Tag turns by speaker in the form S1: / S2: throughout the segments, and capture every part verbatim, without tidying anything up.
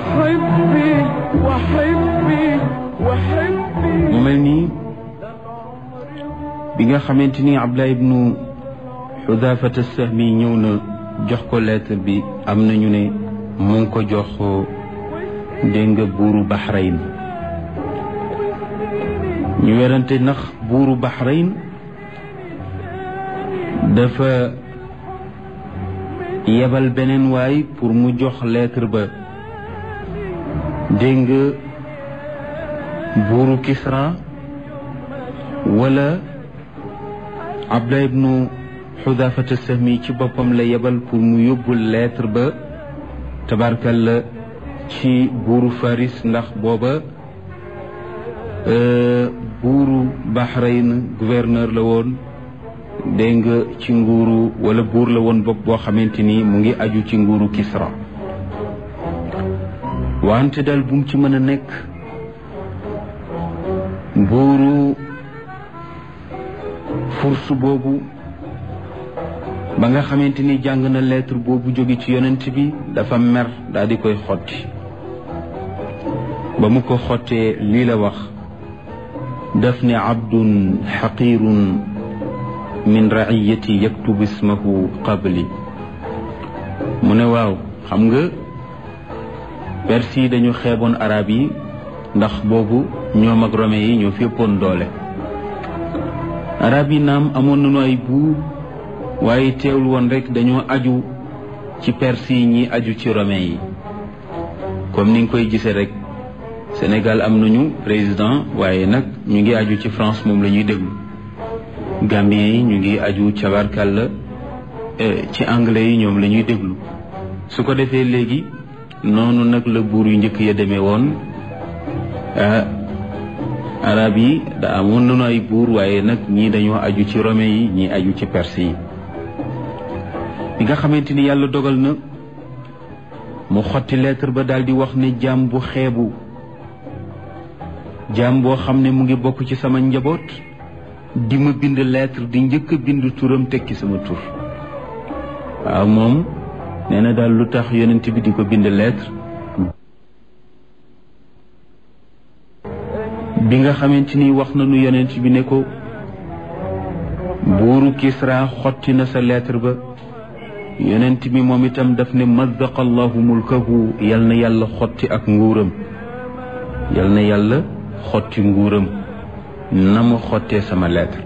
S1: mu mel nii bi nga xamante ni Abdullah ibnu Xudaafata Sahmi ñëw na jox ko lettre bi am na ñu ne mu ngi ko jox dégg nga buuru Bahrain ñu werante ndax buuru Bahrain dafa yebal beneen waay pour mu jox lettre ba dégg nga buuru Kisra wala Abdullah ibnu Xudaafata Sahmi ci boppam la yebal pour mu yóbbul lettre ba tabarkalla ci buuru Faris ndax booba buuru Bahrain gouverneur la woon dégg nga ci nguuru wala buur la woon bopp boo xamante ni mu ngi aju ci nguuru Kisra wante daal bu mu ci mën a nekk buuru Furs boobu ba nga xamante ni jàng na lettre boobu jóge ci yonent bi dafa mer daal di koy xotti ba mu ko xottee lii la wax daf ne abdun xaqirun min raiyati yaktubu ismahu qabli mu ne waaw xam nga perse yi dañu xeeboon arab yi ndax boobu ñoom ak romain yi ñoo fi ëppoon doole arab yi naam amoon nañu ay buur waaye teewul woon rek dañoo aju ci perse yi ñi aju ci romain yi comme ni nga koy gisee rek Sénégal am nañu président waaye nag ñu ngi aju ci France moom la ñuy déglu Gambien yi ñu ngi aju cabarkàlla ci anglais yi ñoom la ñuy déglu su ko defee léegi noonu nag la buur yu njëkk ya demee woon arab yi da amoon nañu ay buur waaye nag ñii dañoo aju ci romain yi ñii aju ci perse yi bi nga xamante ni yàlla dogal na mu xotti lettre ba daal di wax ne jaam bu xeebu jaam boo xam ne mu ngi bokk ci sama njaboot di ma bind lettre di njëkk a bind turam tekki sama tur waaw moom nee na daal lu tax yonent bi di ko bind lettre bi nga xamante ni wax nañu yonent bi ne ko buuru Kisra xotti na sa lettre ba yonent bi moom itam daf ne mazzaqa allahu mulkahu yal na yàlla xotti ak nguuram yal na yàlla xotti nguuram na mu xottee sama lettre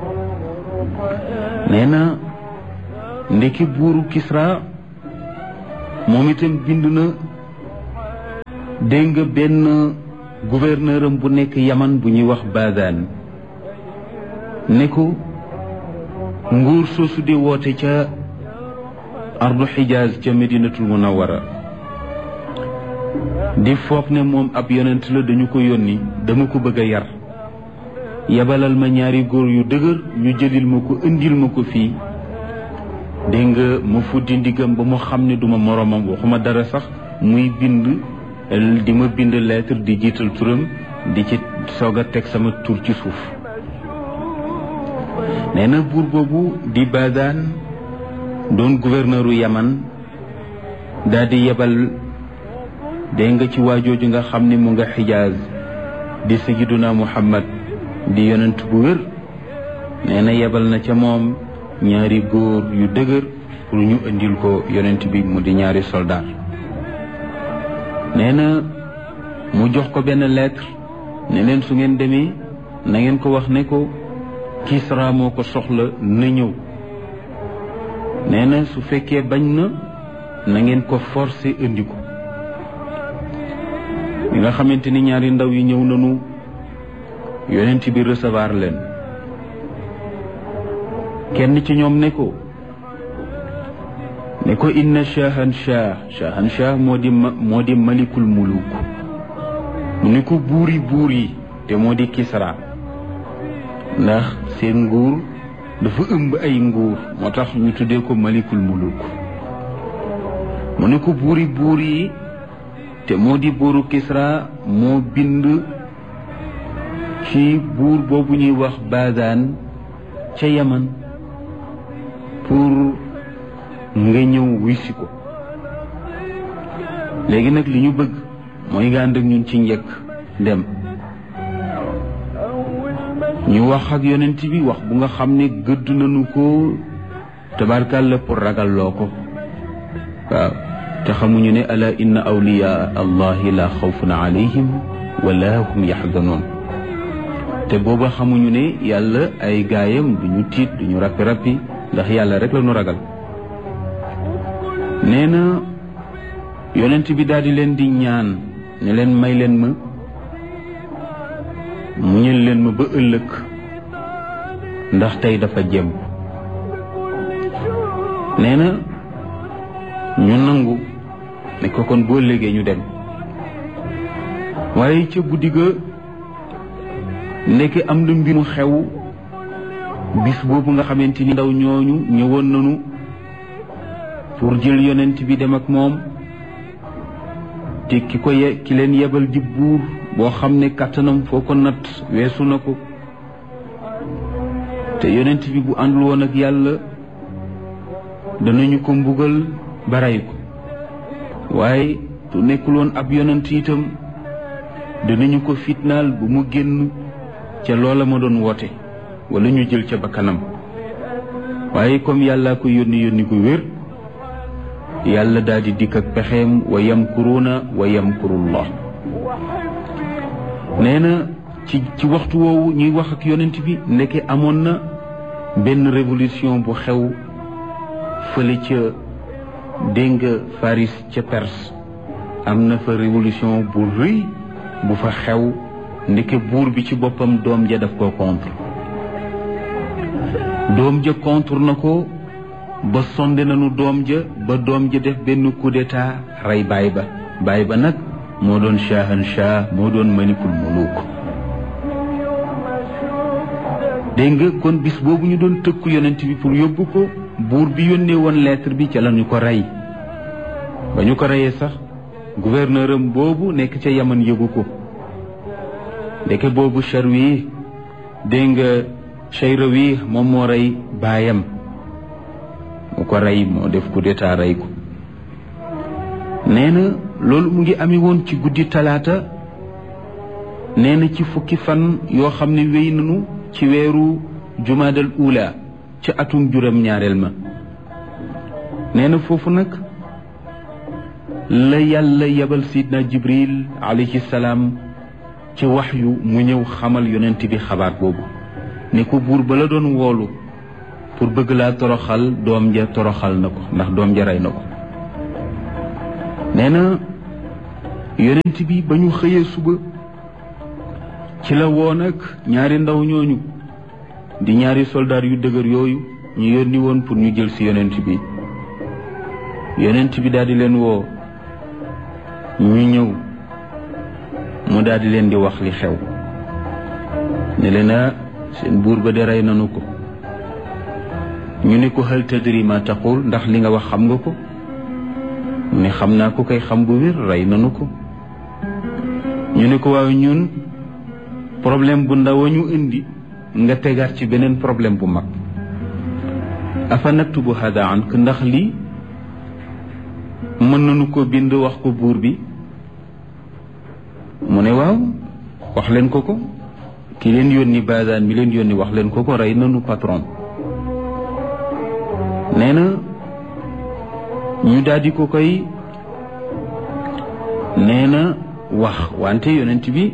S1: nee na ndeki buuru Kisra moom itam bind na dégg nga benn gouverneur am bu nekk Yaman bu ñuy wax Bazan ne ko nguur soosu di woote ca ardu Xijaaz ca Medinatul Munawwara di foog ne moom ab yonent la dañu ko yónni dama ko bëgg a yar yabalal ma ñaari góor yu dëgër ñu jëlil ma ko indil ma ko fii dégg nga ma fuddi ndigam ba mu xam ne duma moroomam waxuma dara sax muy bind di ma bind lettre di jiital turam di ci soog a teg sama tur ci suuf nee na buur boobu di Bazan doon gouverneuru Yaman daal di yebal dégg nga ci waajooju nga xam ne mu nga Xijaaz di Sayyiduna Muhammad di yonent bu wér nee na yebal na ca moom ñaari góor yu dëgër pour ñu indil ko yonent bi mu di ñaari soldat nee na mu jox ko benn lettre ne leen su ngeen demee na ngeen ko wax ne ko Kisra moo ko soxla na ñëw nee na su fekkee bañ na na ngeen ko forcer indi ko ñi nga xamante ni ñaari ndaw yi ñëw nañu yonent bi recevoir leen kenn ci ñoom ne ko ne ko inna shahanshah shahanshah moo di moo di malikul muluk mu ne ko buuri buur yi te moo di Kisra ndax seen nguur dafa ëmb ay nguur moo tax ñu tuddee ko malikul muluk mu ne ko buuri buur yi te moo di buuru Kisra moo bind ci buur boobu ñuy wax Bazan ca Yaman pour nga ñëw wisi ko léegi nag li ñu bëgg mooy nga ànd ak ñun ci njëkk dem ñu wax ak yonent bi wax bu nga xam ne gëdd nañu ko tabarkàlla pour ragal loo ko waaw te xamuñu ne ala inna awliya allahi la xawfun alayhim wala hum yaxzanoon te booba xamuñu ne yàlla ay gaayam duñu tiit duñu rappi rappi ndax yàlla rek la ñu ragal. nee na yonent bi daal di leen di ñaan ne leen may leen ma muñal leen ma ba ëllëg ndax tey dafa jëm. nee na ñu nangu ne ko kon boo léegee ñu dem waaye ca guddi ga ndeke am na mbir mu xew bis boobu nga xamante ni ndaw ñooñu ñëwoon nañu pour jël yonent bi dem ak moom te ki ko ye ki leen yebal di buur boo xam ne kàttanam foo ko natt weesu na ko te yonent bi bu àndul woon ak yàlla danañu ko mbugal ba rey ko waaye su nekkul woon ab yonent itam danañu ko fitnaal bu mu génn ca loola ma doon woote wala ñu jël ca bakkanam waaye comme yàlla ko yónni yónni gu wér yàlla daal di dikk ak pexeem wa yamkuruuna wa yamkurullah. nee na ci ci waxtu woowu ñuy wax ak yonent bi ndeke amoon na benn révolution bu xew fële ca dégg nga Faris ca Perse am na fa révolution bu rëy bu fa xew ndeke buur bi ci boppam doom ja daf koo contre doom ja contre na ko ba sonde nañu doom ja ba doom ja def benn coup d'état rey baay ba baay ba nag moo doon shahanshah moo doon malikul muluk. dégg nga kon bis boobu ñu doon tëkku yonent bi pour yóbbu ko buur bi yónnee woon lettre bi ca la ñu ko rey ba ñu ko reyee sax gouverneur am boobu nekk ca Yaman yëgu ko ndeke boobu Charwi dégg nga Chayrawi moom moo rey baayam mu ko rey moo def coup d'état rey ko. nee na loolu mu ngi ami woon ci guddi talaata nee na ci fukki fan yoo xam ne wéy nañu ci weeru jumaadal ula ci atum juróom ñaareel ma. nee na foofu nag la yàlla yebal sidna Jibril alayhi salaam ci waxyu mu ñëw xamal yonent bi xabaar boobu ne ko buur ba la doon woolu pour bëgg laa toroxal doom ja toroxal na ko ndax doom ja rey na ko. nee na yonent bi ba ñu xëyee suba ci la woon ak ñaari ndaw ñooñu di ñaari soldaar yu dëgër yooyu ñu yónni woon pour ñu jël ci yonent bi. yonent bi daal di leen woo ñu ñëw mu daal di leen di wax li xew ne leen a seen buur ba de rey nanu ko. ñu ne ko hal tadri ma taqul ndax li nga wax xam nga ko mu ne xam naa ko kay xam bu wér rey nanu ko. ñu ne ko waaw ñun problème bu ndaw ñu indi nga tegaat ci beneen problème bu mag. afa naktubu hada ank ndax lii mën nañu ko bind wax ko buur bi. mu ne waaw wax leen ko ko ki leen yónni Bazaan mi leen yónni wax leen ko ko rey nanu patron. nee na ñu daldi ko koy nee na wax wante yonent bi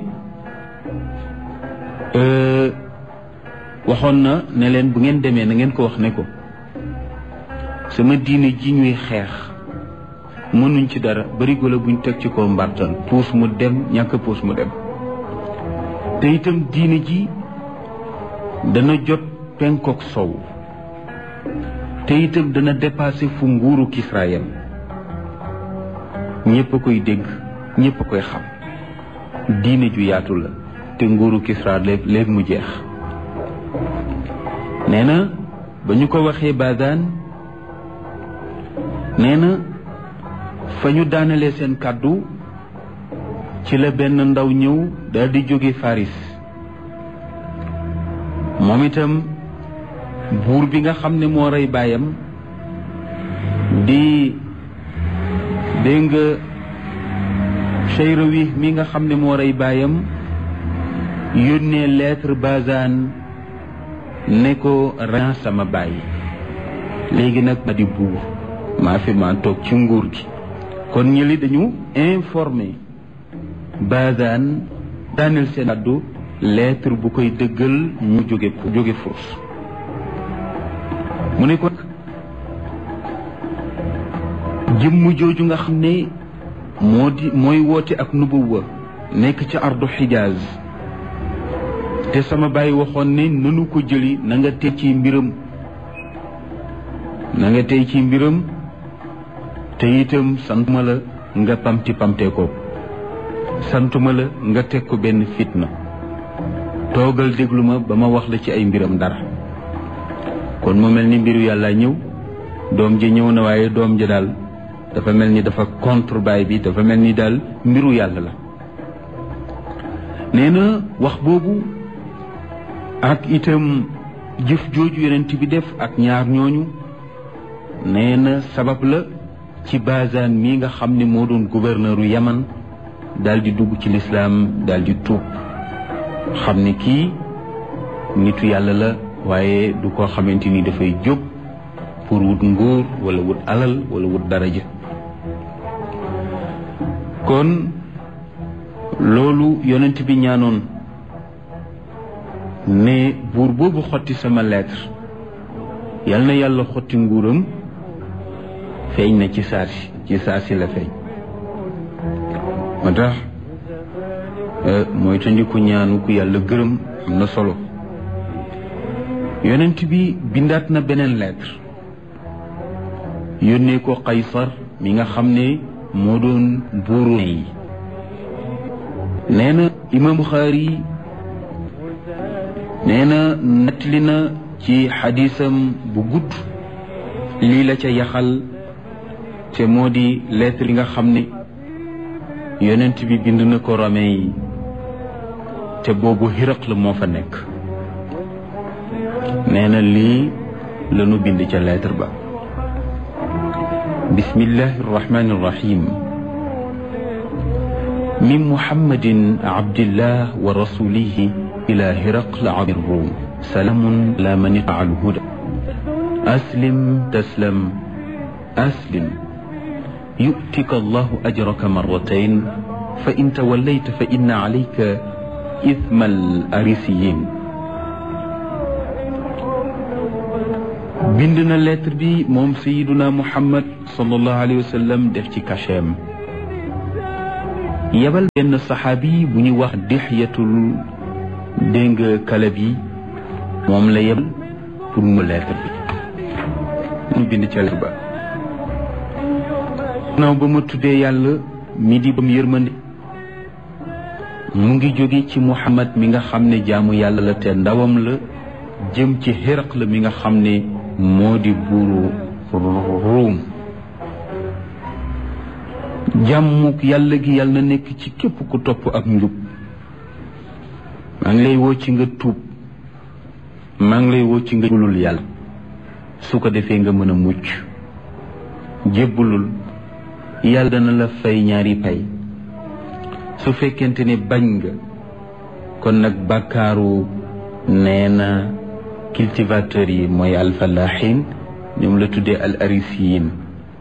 S1: waxoon na ne leen bu ngeen demee na ngeen ko wax ne ko sama diine ji ñuy xeex mënuñ ci dara barigo la buñ teg ci ko mbartal puus mu dem ñàkk puus mu dem te itam diine ji dana jot penkook sow te itam dana dépassé fu nguuru Kisra yam ñépp a koy dégg ñépp a koy xam diine ju yaatu la te nguuru Kisra léegi léegi mu jeex. nee na ba ñu ko waxee Bazaan nee na fa ñu daanalee seen kàddu ci la benn ndaw ñëw daal di jóge Faris moom itam buur bi nga xam ne moo rey baayam di dégg nga Shayrawi mi nga xam ne moo rey baayam yónnee lettre Bazan ne ko ren sama baay léegi nag ma di buur maa fi maa toog ci nguur gi. kon ñëli dañu informé Bazan daaneel seen addu lettre bu koy dëggal ñu jóge jóge Furs. mu ne ko jëmm jooju nga xam ne moo di mooy woote ak nubuwa nekk ci ardu Xijaaz te sama baay waxoon ne nanu ko jëli na nga tey ci mbiram na nga tey ci mbiram te itam santuma la nga pamti pamtee ko santuma la nga teg ko benn fitna toogal déglu ma ba ma wax la ci ay mbiram dara. kon mu mel ni mbiru yàlla ñëw doom ji ñëw na waaye doom ji daal dafa mel ni dafa contre baay bi dafa mel ni daal mbiru yàlla la. nee na wax boobu ak itam jëf jooju yonent bi def ak ñaar ñooñu nee na sabab la ci Bazan mii nga xam ne moo doon gouverneuru Yaman daal di dugg ci lislaam daal di tuub xam ne kii nitu yàlla la waaye du ko xamante ni dafay jóg pour wut nguur wala wut alal wala wut daraja. kon loolu yonent bi ñaanoon ne buur boobu xotti sama lettre yal na yàlla xotti nguuram feeñ na ci saasi ci saasi la feeñ. moo tax mooy tandiku ñaanu ku yàlla gërëm am na solo. yonent bi bindaat na beneen lettre yónnee ko Qaysar mi nga xam ne moo doon buuru yi. nee na imam Buxaari nee na nettali na ci xadisam bu gudd lii la ca yaxal te moo di lettre yi nga xam ne yonent bi bind na ko Romain yi te boobu Hiraql moo fa nekk. nee na lii lanu bind ca lettre ba bismillahi arrahmani irrahim min muhammadin abdillah wa rasulihi ila hiraql abir rum salamun la man ittaba'a al-huda aslim taslam aslim yu'tika allahu ajraka marratayn fa in tawallayta fa inna alayka ithma al-arisiyin. bind na lettre bi moom sayiduna Muhammad sallallahu alayhi wa sallam def ci cachet yebal benn saxaabi bu ñuy wax Dihyatul dégg Kalabi moom la yebal pour mu lettre bi mu bind ca lettre ba. naaw ba ma tuddee yàlla mi di bam yërmande mu ngi jóge ci Muhammad mi nga xam ne jaamu yàlla la te ndawam la jëm ci Hiraql mi nga xam ne moo di buuru Ruum. jàmmuk yàlla gi yàlla na nekk ci képp ku topp ak njub. maa ngi lay woo ci nga tuub maa ngi lay woo ci nga jébbalul yàlla su ko defee nga mën a mucc. jébbalul yàlla dana la fay ñaari pay su fekkente ne bañ nga kon nag bàkkaaru nee na cultivateurs yi mooy alfalahin ñoom la tuddee al arisiyin.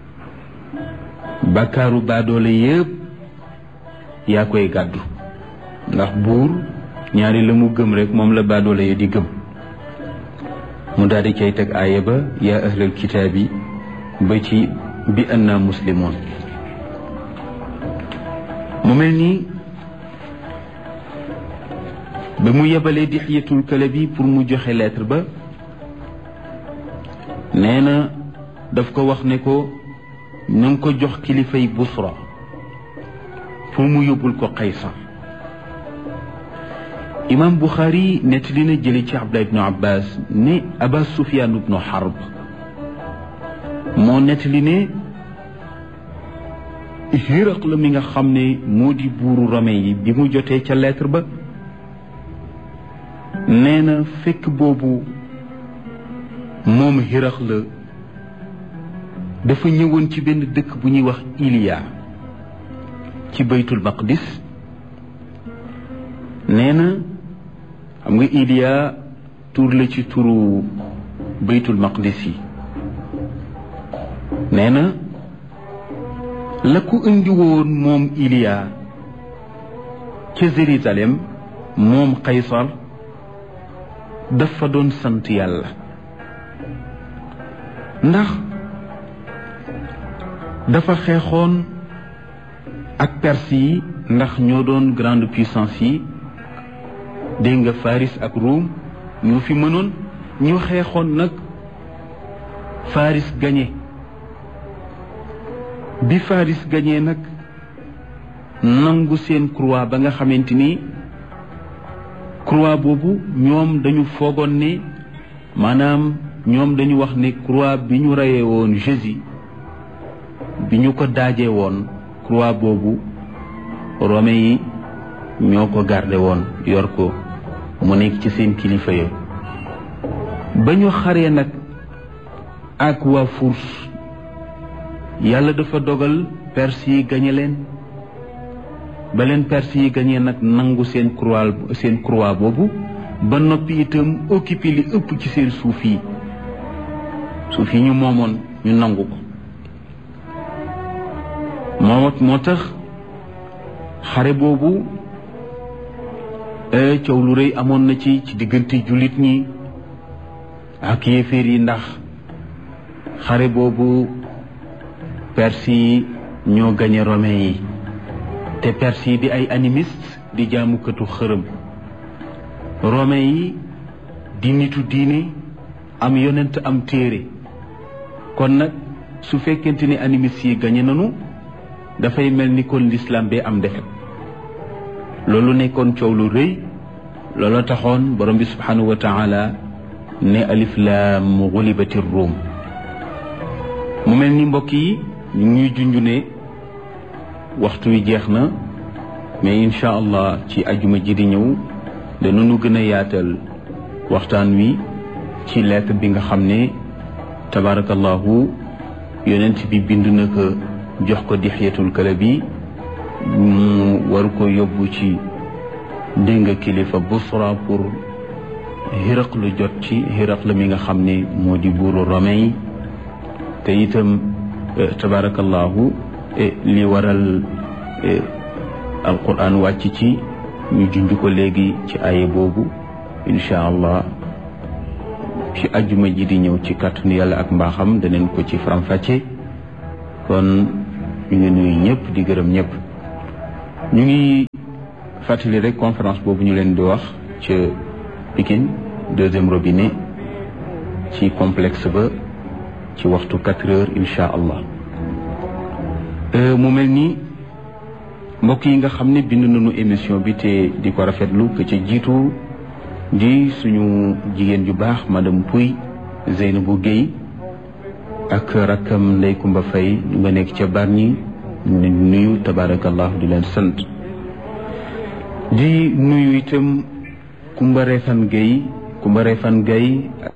S1: bàkkaaru baadoole yëpp yaa koy gàddu ndax buur ñaari la mu gëm rek moom la baadoole yi di gëm. mu daal di cay teg aaya ba yaa ahlal kitaabi ba ci bi anna muslimoon. mu mel nii ba mu yebalee Dihyatul Kalabi pour mu joxe lettre ba nee na daf ko wax ne ko na nga ko jox kilifay Busra pour mu yóbbul ko Qaysar. imam Buxaari nettali na jële ci Abdullah ibnu Abbas ne Aba Sufyaan ibnu Harb moo nettali ne Hiraql mi nga xam ne moo di buuru Rome yi bi mu jotee ca lettre ba nee na fekk boobu moom Hiraql dafa ñëwoon ci benn dëkk bu ñuy wax Iliya ci baytul maqdis nee na xam nga Iliya tur la ci turu baytul maqdis yi nee na la ko indi woon moom Iliya ca Jérusalem moom Qaysar dafa doon sant yàlla ndax dafa xeexoon ak Perse yi ndax ñoo doon grande puissance yi dégg nga Faris ak Rome ñoo fi mënoon ñu xeexoon nag Faris gagné bi Faris gagné nag nangu seen croix ba nga xamante ni croix boobu ñoom dañu foogoon ne maanaam ñoom dañu wax ne croix bi ñu reyee woon Jésus bi ñu ko daajee woon croix boobu Romain yi ñoo ko garde woon yor ko mu nekk ci seen kilifa ya ba ñu xaree nag ak waa Furs yàlla dafa dogal Perse yi gañe leen ba leen Perse yi gañee nag nangu seen croix seen croix boobu ba noppi itam occupé li ëpp ci seen suuf yi suuf yi ñu moomoon ñu nangu ko moo moo tax xare boobu coow lu rëy amoon na ci ci diggante jullit ñi ak yéeféer yi ndax xare boobu Perse yi ñoo gañe Romain yi te Perse yi di ay animiste di jaamukatu xërëm Romain yi di nitu diine am yonent am téere kon nag su fekkente ni animiste yi gañe nanu dafay mel ni kon l'islam bee am defet loolu nekkoon coow lu rëy loolu taxoon borom bi subhanahu wa taala ne alif laam gulibati ruum mu mel ni mbokk yi ñu ngi junj ne waxtu wi jeex na mais incha allah ci ajuma ji di ñëw danañu gën a yaatal waxtaan wi ci lettre bi nga xam ne tabarakallahu yonent bi bind na ko jox ko Dihyatul Kalbi mu war ko yóbbu ci dégg nga kilifa Busra pour Hiraqlu jot ci Hiraqlu mi nga xam ne moo di buuru Romain yi te itam tabarakallahu li waral alquran wàcc ci ñu junj ko léegi ci aye boobu incha allah ci ajjuma ji di ñëw ci kàttanu yàlla ak mbaaxam daneen ko ci faram-fàcce kon ñu ngi nuyu ñëpp di gërëm ñëpp ñu ngi fàttali rek conférence boobu ñu leen di wax ca Pikine deuxième robinet ci complexe ba ci waxtu quatre heures incha allah mu mel ni mbokk yi nga xam ne bind nañu émission bi te di ko rafetlu que ci jiitu di suñu jigéen ju baax madame Pouy Zeynabou Guèye ak rakkam Ndey Kumba Fay ñu nga nekk ca Bargny ñu nuyu tabarakallah di leen sant di nuyu itam Kumba Refan Guèye Kumba Refan Guèye